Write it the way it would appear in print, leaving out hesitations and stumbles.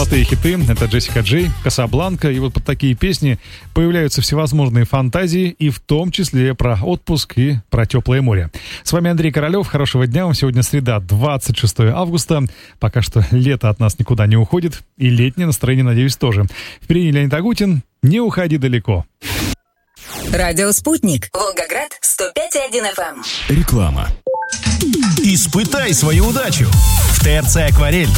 золотые хиты. Это Джессика Джей, Касабланка. И вот под такие песни появляются всевозможные фантазии, и в том числе про отпуск и про теплое море. С вами Андрей Королев. Хорошего дня вам. Сегодня среда, 26 августа. Пока что лето от нас никуда не уходит. И летнее настроение, надеюсь, тоже. Впереди Леонид Агутин. Не уходи далеко. Радио «Спутник». Волгоград, 105,1 FM. Реклама. Испытай свою удачу. В ТРЦ «Акварель»